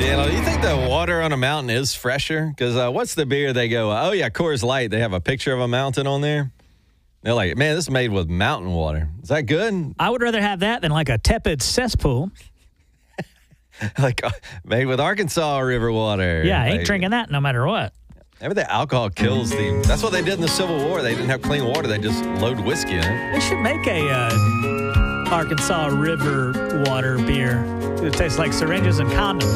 you think the water on a mountain is fresher? Because what's the beer they go, oh, yeah, Coors Light. They have a picture of a mountain on there. They're like, man, this is made with mountain water. Is that good? I would rather have that than like a tepid cesspool. Like made with Arkansas River water. Yeah, I ain't drinking that no matter what. Maybe the alcohol kills the... That's what they did in the Civil War. They didn't have clean water. They just load whiskey in it. They should make a Arkansas River water beer. It tastes like syringes and condoms.